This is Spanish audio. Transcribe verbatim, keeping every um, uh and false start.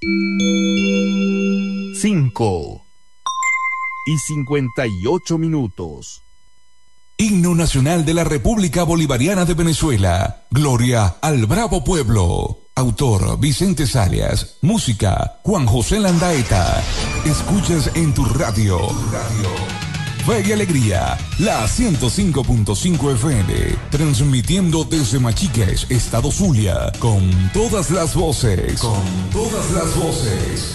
cinco y cincuenta y ocho minutos. Himno Nacional de la República Bolivariana de Venezuela. Gloria al bravo pueblo. Autor Vicente Salias. Música Juan José Landaeta. Escuchas en tu radio. radio. Fe y Alegría, la ciento cinco punto cinco F M, transmitiendo desde Machiques, Estado Zulia, con todas las voces. Con todas las voces.